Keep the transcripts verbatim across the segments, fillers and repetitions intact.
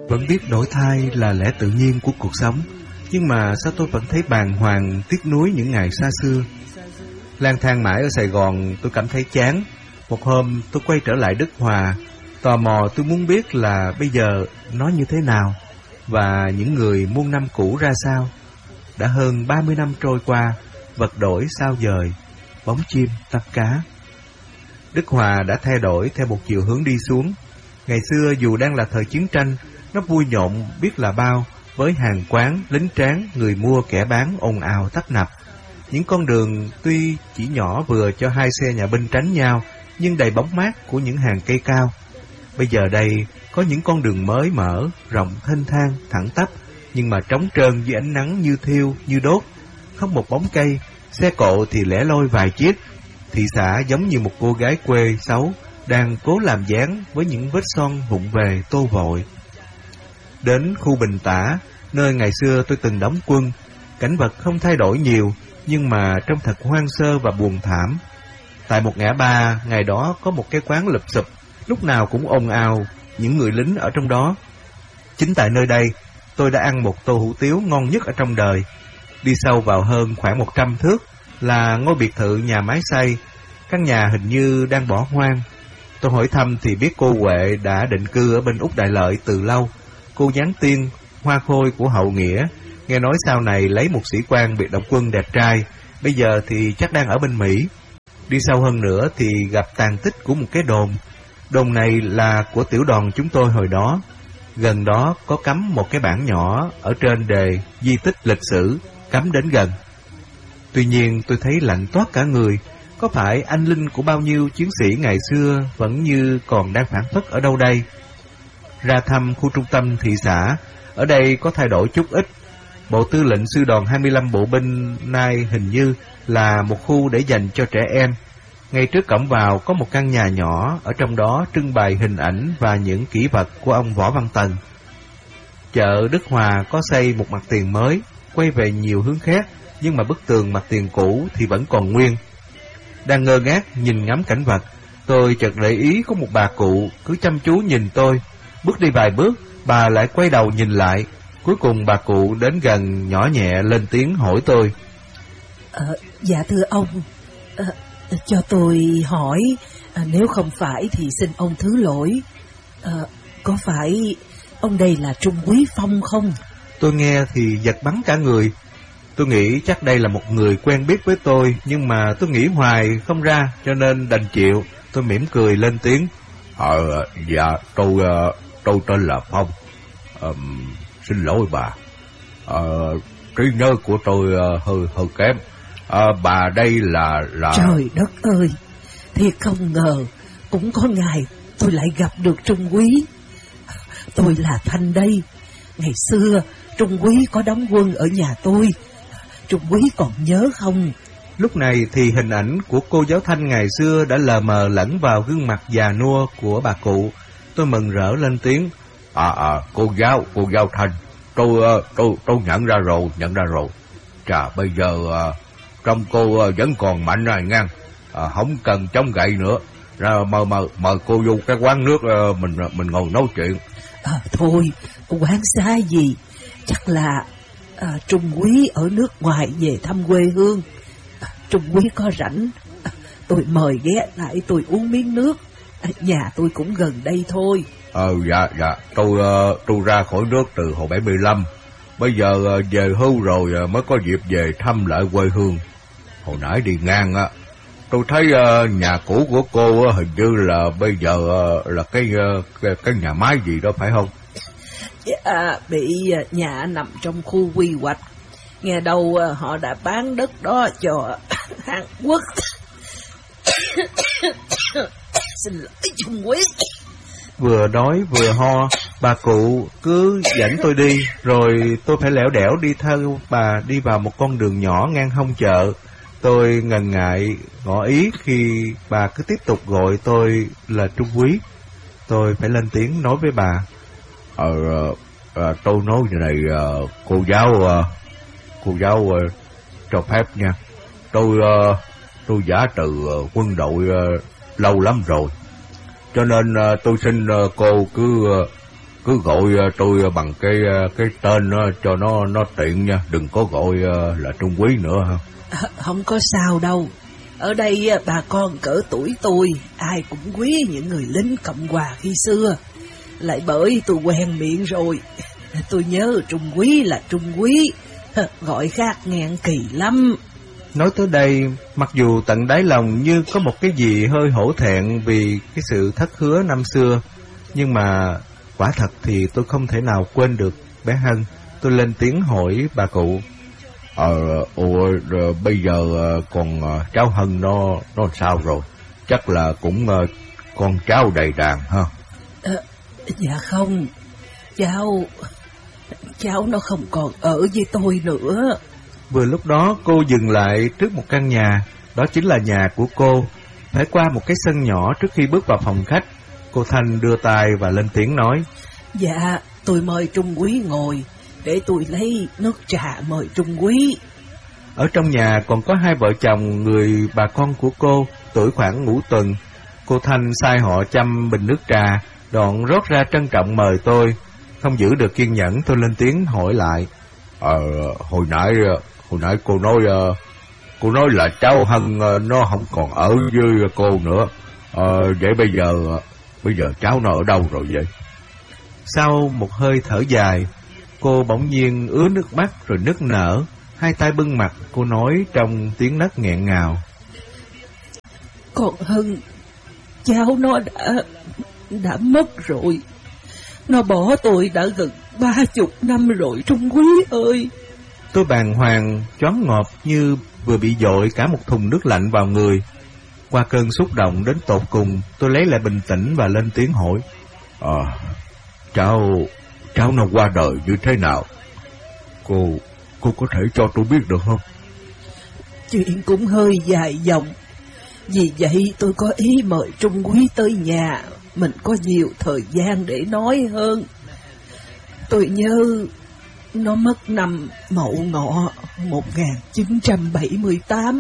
Vẫn biết đổi thay là lẽ tự nhiên của cuộc sống, nhưng mà sao tôi vẫn thấy bàng hoàng, tiếc nuối những ngày xa xưa. Lang thang mãi ở Sài Gòn, tôi cảm thấy chán. Một hôm tôi quay trở lại Đức Hòa, tò mò tôi muốn biết là bây giờ nó như thế nào, và những người muôn năm cũ ra sao. Đã hơn ba mươi năm trôi qua, vật đổi sao dời, bóng chim tắp cá. Đức Hòa đã thay đổi theo một chiều hướng đi xuống. Ngày xưa dù đang là thời chiến tranh, nó vui nhộn biết là bao, với hàng quán, lính tráng, người mua kẻ bán ồn ào tấp nập. Những con đường tuy chỉ nhỏ vừa cho hai xe nhà binh tránh nhau, nhưng đầy bóng mát của những hàng cây cao. Bây giờ đây có những con đường mới mở, rộng thênh thang, thẳng tắp, nhưng mà trống trơn dưới ánh nắng như thiêu, như đốt. Không một bóng cây, xe cộ thì lẻ loi vài chiếc. Thị xã giống như một cô gái quê xấu, đang cố làm dáng với những vết son vụng về tô vội. Đến khu Bình Tả, nơi ngày xưa tôi từng đóng quân, cảnh vật không thay đổi nhiều, nhưng mà trông thật hoang sơ và buồn thảm. Tại một ngã ba, ngày đó có một cái quán lụp xụp, lúc nào cũng ồn ào, những người lính ở trong đó. Chính tại nơi đây, tôi đã ăn một tô hủ tiếu ngon nhất ở trong đời. Đi sâu vào hơn khoảng một trăm thước là ngôi biệt thự nhà mái xây, căn nhà hình như đang bỏ hoang. Tôi hỏi thăm thì biết cô Huệ đã định cư ở bên Úc Đại Lợi từ lâu. Cô Giáng Tiên, hoa khôi của hậu nghĩa, nghe nói sau này lấy một sĩ quan biệt động quân đẹp trai, bây giờ thì chắc đang ở bên Mỹ. Đi sâu hơn nữa thì gặp tàn tích của một cái đồn. Đồn này là của tiểu đoàn chúng tôi hồi đó. Gần đó có cắm một cái bảng nhỏ ở trên đề di tích lịch sử, cấm đến gần. Tuy nhiên tôi thấy lạnh toát cả người. Có phải anh linh của bao nhiêu chiến sĩ ngày xưa vẫn như còn đang phảng phất ở đâu đây? Ra thăm khu trung tâm thị xã, ở đây có thay đổi chút ít. Bộ tư lệnh sư đoàn hai mươi lăm bộ binh nay hình như là một khu để dành cho trẻ em. Ngay trước cổng vào có một căn nhà nhỏ, ở trong đó trưng bày hình ảnh và những kỷ vật của ông Võ Văn Tần. Chợ Đức Hòa có xây một mặt tiền mới, quay về nhiều hướng khác, nhưng mà bức tường mặt tiền cũ thì vẫn còn nguyên. Đang ngơ ngác nhìn ngắm cảnh vật, tôi chợt để ý có một bà cụ cứ chăm chú nhìn tôi. Bước đi vài bước, bà lại quay đầu nhìn lại. Cuối cùng bà cụ đến gần, nhỏ nhẹ lên tiếng hỏi tôi. Ờ, dạ thưa ông, ờ, cho tôi hỏi, à, nếu không phải thì xin ông thứ lỗi. Ờ, có phải ông đây là Trung Quý Phong không? Tôi nghe thì giật bắn cả người. Tôi nghĩ chắc đây là một người quen biết với tôi, nhưng mà tôi nghĩ hoài không ra, cho nên đành chịu. Tôi mỉm cười lên tiếng. Ờ, dạ, tôi, tôi tên là Phong. Ờ, xin lỗi bà. Ờ, trí nhớ của tôi hơi hơi kém. Ờ, bà đây là là Trời đất ơi, thiệt không ngờ cũng có ngày tôi lại gặp được Trung Quý. Tôi là Thanh đây. Ngày xưa Trung Quý có đóng quân ở nhà tôi, Trung Quý còn nhớ không? Lúc này thì hình ảnh của cô giáo Thanh ngày xưa đã lờ mờ lẫn vào gương mặt già nua của bà cụ. Tôi mừng rỡ lên tiếng. À à, cô giáo, cô giáo Thanh, tôi tôi tôi nhận ra rồi, nhận ra rồi. Chà, bây giờ trong cô vẫn còn mạnh rồi ngang, à, không cần chống gậy nữa. Ra mời mời mời cô vô cái quán nước mình mình ngồi nói chuyện. À, thôi, quán xa gì? Chắc là à, Trung Quý ở nước ngoài về thăm quê hương. À, Trung Quý có rảnh, à, tôi mời ghé lại tôi uống miếng nước. À, nhà tôi cũng gần đây thôi. Ờ dạ dạ, tôi tôi ra khỏi nước từ hồi bảy mươi lăm. Bây giờ về hưu rồi mới có dịp về thăm lại quê hương. Hồi nãy đi ngang á, tôi thấy nhà cũ của cô hình như là bây giờ là cái cái, cái nhà máy gì đó phải không? Dạ, bị nhà nằm trong khu quy hoạch. Nghe đâu họ đã bán đất đó cho Hàn Quốc. Xin lỗi Trung Quý. Vừa đói vừa ho, bà cụ cứ dẫn tôi đi, rồi tôi phải lẻo đẻo đi theo bà đi vào một con đường nhỏ ngang hông chợ. Tôi ngần ngại ngỏ ý khi bà cứ tiếp tục gọi tôi là Trung Quý. Tôi phải lên tiếng nói với bà. Ờ, à, tôi nói như này, à, cô giáo, à, cô giáo à, cho phép nha. Tôi, à, tôi giả từ à, quân đội à, lâu lắm rồi. Cho nên à, tôi xin à, cô cứ à, cứ gọi tôi bằng cái cái tên đó, cho nó nó tiện nha, đừng có gọi là Trung Quý nữa ha. À, không có sao đâu. Ở đây bà con cỡ tuổi tôi, ai cũng quý những người lính Cộng Hòa khi xưa. Lại bởi tôi quen miệng rồi. Tôi nhớ Trung Quý là Trung Quý, gọi khác nghe kỳ lắm. Nói tới đây, mặc dù tận đáy lòng như có một cái gì hơi hổ thẹn vì cái sự thất hứa năm xưa, nhưng mà quả thật thì tôi không thể nào quên được bé Hân. Tôi lên tiếng hỏi bà cụ. Ờ, ủa, bây giờ còn cháu Hân nó nó sao rồi? Chắc là cũng con cháu đầy đàn ha? À, dạ không, cháu, cháu nó không còn ở với tôi nữa. Vừa lúc đó cô dừng lại trước một căn nhà, đó chính là nhà của cô. Phải qua một cái sân nhỏ trước khi bước vào phòng khách, cô Thanh đưa tay và lên tiếng nói. Dạ, tôi mời Trung Quý ngồi, để tôi lấy nước trà mời Trung Quý. Ở trong nhà còn có hai vợ chồng người bà con của cô, tuổi khoảng ngũ tuần. Cô Thanh sai họ chăm bình nước trà, đoạn rót ra trân trọng mời tôi. Không giữ được kiên nhẫn, tôi lên tiếng hỏi lại. Ờ, hồi nãy hồi nãy cô nói cô nói là cháu Hân nó không còn ở với cô nữa. Ờ, vậy bây giờ bây giờ cháu nó ở đâu rồi vậy? Sau một hơi thở dài, cô bỗng nhiên ứa nước mắt rồi nức nở, hai tay bưng mặt, cô nói trong tiếng nấc nghẹn ngào. Còn Hân, cháu nó đã đã mất rồi. Nó bỏ tôi đã gần ba chục năm rồi Trung Quý ơi. Tôi bàng hoàng, choáng ngợp như vừa bị dội cả một thùng nước lạnh vào người. Qua cơn xúc động đến tột cùng, tôi lấy lại bình tĩnh và lên tiếng hỏi. Ờ, à, cháu, cháu nó qua đời như thế nào? Cô, cô có thể cho tôi biết được không? Chuyện cũng hơi dài dòng. Vì vậy tôi có ý mời Trung Quý tới nhà, mình có nhiều thời gian để nói hơn. Tôi nhớ nó mất năm Mậu Ngọ một nghìn chín trăm bảy mươi tám.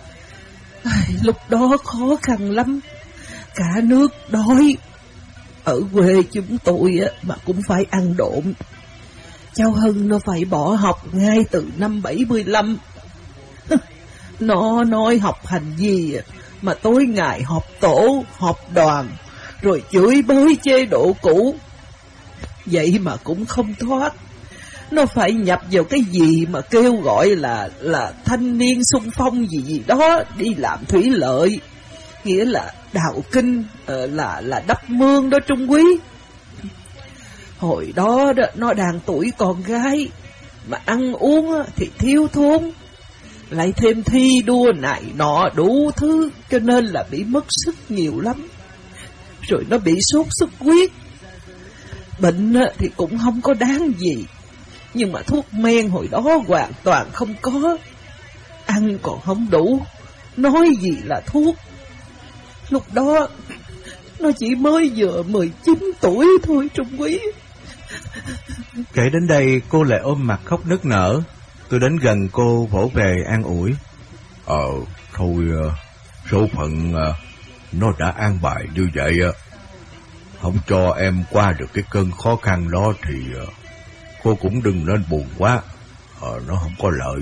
Lúc đó khó khăn lắm, cả nước đói. Ở quê chúng tôi mà cũng phải ăn độn. Cháu Hân nó phải bỏ học ngay từ năm bảy mươi lăm. Nó nói học hành gì mà tối ngày họp tổ, họp đoàn, rồi chửi bới chế độ cũ. Vậy mà cũng không thoát. Nó phải nhập vào cái gì mà kêu gọi là là thanh niên xung phong gì gì đó, đi làm thủy lợi, nghĩa là đào kinh, là là đắp mương đó Trung Quý. Hồi đó, đó nó đang tuổi con gái, mà ăn uống thì thiếu thốn, lại thêm thi đua này nọ đủ thứ, cho nên là bị mất sức nhiều lắm. Rồi nó bị sốt xuất huyết. Bệnh thì cũng không có đáng gì, nhưng mà thuốc men hồi đó hoàn toàn không có. Ăn còn không đủ, nói gì là thuốc. Lúc đó nó chỉ mới vừa mười chín tuổi thôi Trung Quý. Kể đến đây cô lại ôm mặt khóc nức nở. Tôi đến gần cô vỗ về an ủi. Ờ, thôi, số phận nó đã an bài như vậy. Không cho em qua được cái cơn khó khăn đó thì cô cũng đừng nên buồn quá. Ờ, nó không có lợi.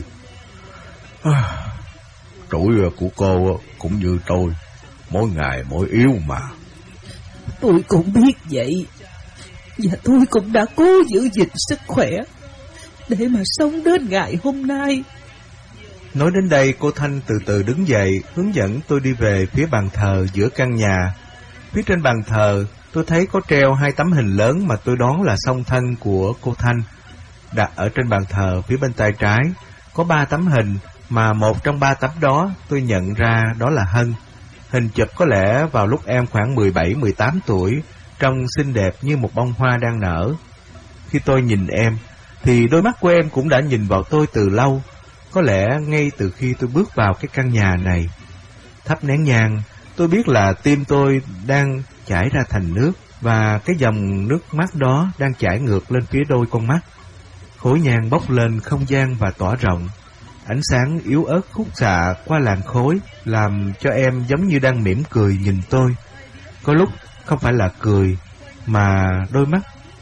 À, tuổi của cô cũng như tôi, mỗi ngày mỗi yếu mà. Tôi cũng biết vậy, và tôi cũng đã cố giữ gìn sức khỏe để mà sống đến ngày hôm nay. Nói đến đây, cô Thanh từ từ đứng dậy, hướng dẫn tôi đi về phía bàn thờ giữa căn nhà. Phía trên bàn thờ, tôi thấy có treo hai tấm hình lớn mà tôi đoán là song thân của cô Thanh. Đặt ở trên bàn thờ phía bên tay trái, có ba tấm hình, mà một trong ba tấm đó tôi nhận ra đó là Hân. Hình chụp có lẽ vào lúc em khoảng mười bảy mười tám tuổi, trông xinh đẹp như một bông hoa đang nở. Khi tôi nhìn em, thì đôi mắt của em cũng đã nhìn vào tôi từ lâu, có lẽ ngay từ khi tôi bước vào cái căn nhà này. Thắp nén nhang, tôi biết là tim tôi đang chảy ra thành nước, và cái dòng nước mắt đó đang chảy ngược lên phía đôi con mắt. Khối nhang bốc lên không gian và tỏa rộng. Ánh sáng yếu ớt khúc xạ qua làn khối, làm cho em giống như đang mỉm cười nhìn tôi. Có lúc không phải là cười, mà đôi mắt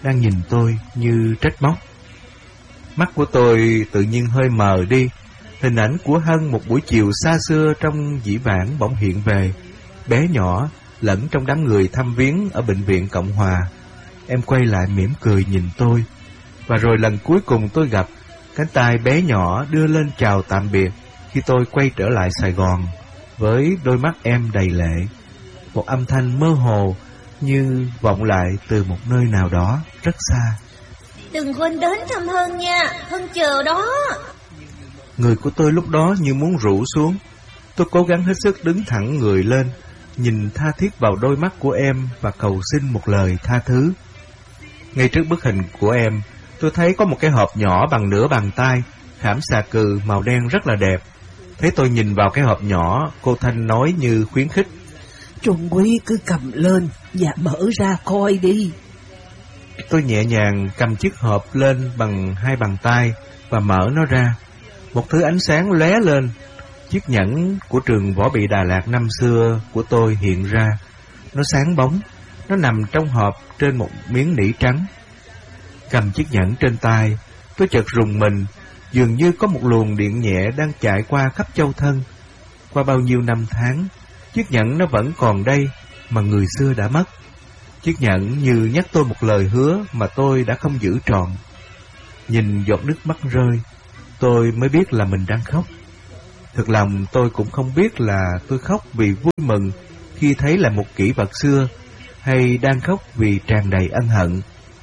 đang nhìn tôi như trách móc. Mắt của tôi tự nhiên hơi mờ đi. Hình ảnh của Hân một buổi chiều xa xưa trong dĩ vãng bỗng hiện về, bé nhỏ, lẫn trong đám người thăm viếng ở bệnh viện Cộng Hòa. Em quay lại mỉm cười nhìn tôi. Và rồi lần cuối cùng tôi gặp, cánh tay bé nhỏ đưa lên chào tạm biệt khi tôi quay trở lại Sài Gòn, với đôi mắt em đầy lệ. Một âm thanh mơ hồ như vọng lại từ một nơi nào đó rất xa. Đừng quên đến thăm Hân nha, Hân chờ đó. Người của tôi lúc đó như muốn rũ xuống. Tôi cố gắng hết sức đứng thẳng người lên, nhìn tha thiết vào đôi mắt của em và cầu xin một lời tha thứ. Ngay trước bức hình của em, tôi thấy có một cái hộp nhỏ bằng nửa bàn tay, khảm xà cừ màu đen rất là đẹp. Thấy tôi nhìn vào cái hộp nhỏ, cô Thanh nói như khuyến khích: Trung Quý cứ cầm lên và mở ra coi đi. Tôi nhẹ nhàng cầm chiếc hộp lên bằng hai bàn tay và mở nó ra. Một thứ ánh sáng lóe lên. Chiếc nhẫn của trường võ bị Đà Lạt năm xưa của tôi hiện ra. Nó sáng bóng. Nó nằm trong hộp trên một miếng nỉ trắng. Cầm chiếc nhẫn trên tay, tôi chợt rùng mình. Dường như có một luồng điện nhẹ đang chạy qua khắp châu thân. Qua bao nhiêu năm tháng, chiếc nhẫn nó vẫn còn đây, mà người xưa đã mất. Chiếc nhẫn như nhắc tôi một lời hứa mà tôi đã không giữ trọn. Nhìn giọt nước mắt rơi, tôi mới biết là mình đang khóc. Thực lòng tôi cũng không biết là tôi khóc vì vui mừng khi thấy là một kỷ vật xưa, hay đang khóc vì tràn đầy ân hận.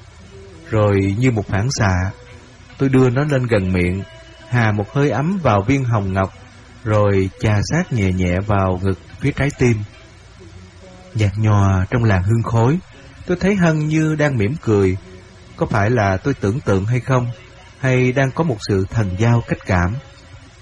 Rồi như một phản xạ, tôi đưa nó lên gần miệng, hà một hơi ấm vào viên hồng ngọc, rồi chà sát nhẹ nhẹ vào ngực phía trái tim. Nhạt nhòa trong làn hương khói, tôi thấy Hân như đang mỉm cười. Có phải là tôi tưởng tượng hay không? Hay đang có một sự thần giao cách cảm?